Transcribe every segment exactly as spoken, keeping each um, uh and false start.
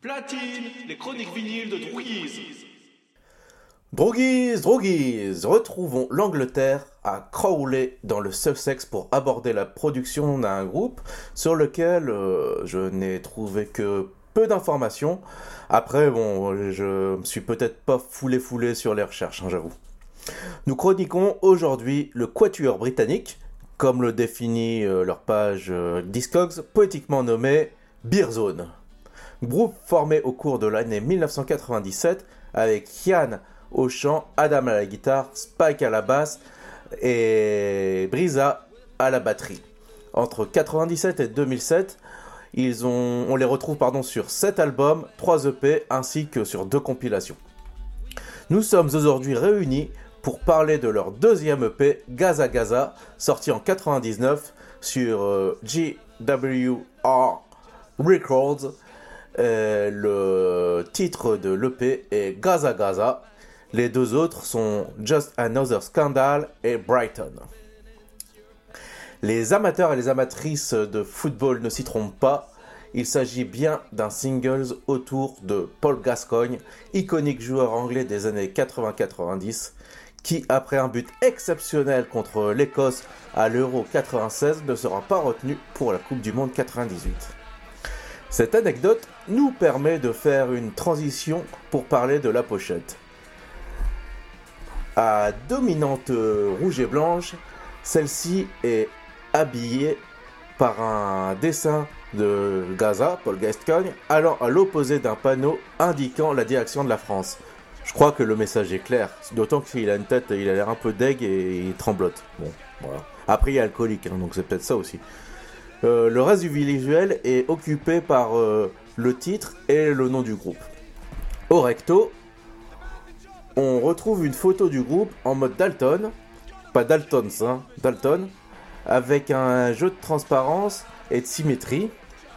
Platine, les chroniques vinyles de Droguise. Droguise, Droguise, retrouvons l'Angleterre à Crawley dans le Sussex pour aborder la production d'un groupe sur lequel euh, je n'ai trouvé que peu d'informations. Après, bon, je me suis peut-être pas foulé foulé sur les recherches, hein, j'avoue. Nous chroniquons aujourd'hui le quatuor britannique, comme le définit euh, leur page euh, Discogs, poétiquement nommé Beerzone. Groupe formé au cours de l'année dix-neuf cent quatre-vingt-dix-sept avec Ian au chant, Adam à la guitare, Spike à la basse et Brisa à la batterie. Entre quatre-vingt-dix-sept et deux mille sept, ils ont, on les retrouve pardon, sur sept albums, trois E P ainsi que sur deux compilations. Nous sommes aujourd'hui réunis pour parler de leur deuxième E P, Gaza Gaza, sorti en quatre-vingt-dix-neuf sur euh, G W R Records. Euh, le titre de l'E P est Gaza Gaza. Les deux autres sont Just Another Scandal et Brighton. Les amateurs et les amatrices de football ne s'y trompent pas. Il s'agit bien d'un single autour de Paul Gascoigne, iconique joueur anglais des années quatre-vingts quatre-vingt-dix, qui, après un but exceptionnel contre l'Écosse à l'Euro quatre-vingt-seize, ne sera pas retenu pour la Coupe du Monde quatre-vingt-dix-huit. Cette anecdote nous permet de faire une transition pour parler de la pochette. À dominante rouge et blanche, celle-ci est habillée par un dessin de Gaza, Paul Gascoigne, allant à l'opposé d'un panneau indiquant la direction de la France. Je crois que le message est clair, d'autant qu'il a une tête, il a l'air un peu deg et il tremblote. Bon, voilà. Après, il est alcoolique, hein, donc c'est peut-être ça aussi. Euh, le reste du visuel est occupé par euh, le titre et le nom du groupe. Au recto, on retrouve une photo du groupe en mode Dalton, pas Daltons, hein, Dalton, avec un jeu de transparence et de symétrie.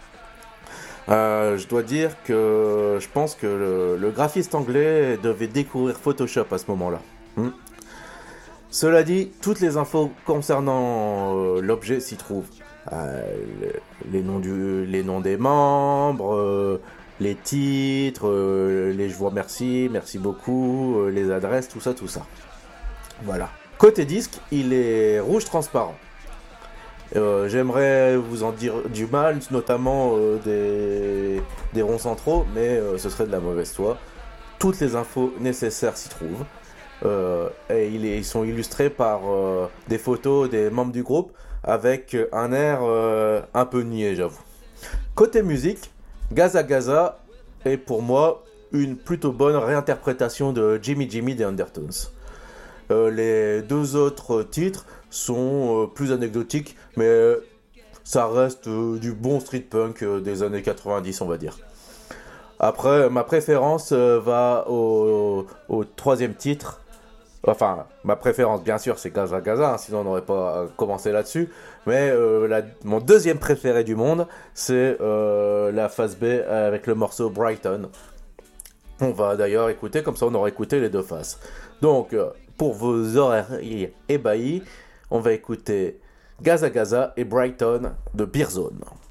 Euh, je dois dire que je pense que le, le graphiste anglais devait découvrir Photoshop à ce moment-là. Hmm. Cela dit, toutes les infos concernant euh, l'objet s'y trouvent. Euh, les, noms du, les noms des membres, euh, les titres, euh, les je vous remercie, merci beaucoup, euh, les adresses, tout ça, tout ça. Voilà. Côté disque, il est rouge transparent. Euh, j'aimerais vous en dire du mal, notamment euh, des, des ronds centraux, mais euh, ce serait de la mauvaise foi. Toutes les infos nécessaires s'y trouvent. Euh, et il est, ils sont illustrés par euh, des photos des membres du groupe avec un air euh, un peu niais, j'avoue. Côté musique, Gaza Gaza est pour moi une plutôt bonne réinterprétation de Jimmy Jimmy des Undertones. Euh, les deux autres titres sont euh, plus anecdotiques, mais ça reste euh, du bon street punk euh, des années quatre-vingt-dix, on va dire. Après, ma préférence euh, va au, au, au troisième titre. Enfin, ma préférence, bien sûr, c'est Gaza Gaza, hein, sinon on n'aurait pas commencé là-dessus. Mais euh, la, mon deuxième préféré du monde, c'est euh, la phase B avec le morceau Brighton. On va d'ailleurs écouter, comme ça on aura écouté les deux faces. Donc, euh, pour vos oreilles ébahis, on va écouter Gaza Gaza et Brighton de Beerzone.